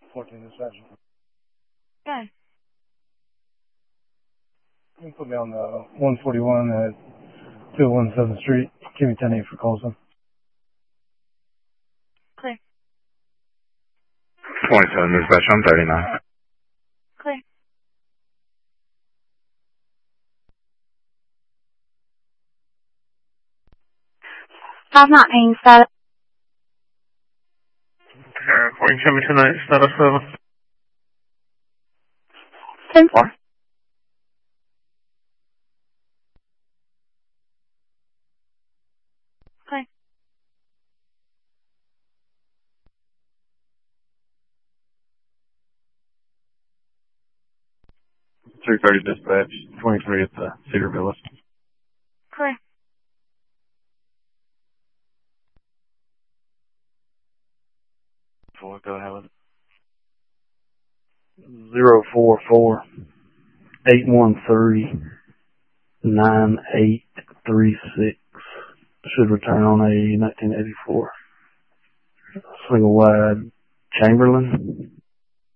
14 dispatch. Good. You can put me on the 141 at 217th Street. Give me 10-8 for Colson. Clear. 27 dispatch, I'm 39. Clear. Five not paying status. Reporting Chevy tonight, status 7. 10-4. Clear. 330 dispatch, 23 at the Cedar Villas. Clear. Go ahead with it. 044 8130 9836. Should return on a 1984 single wide Chamberlain.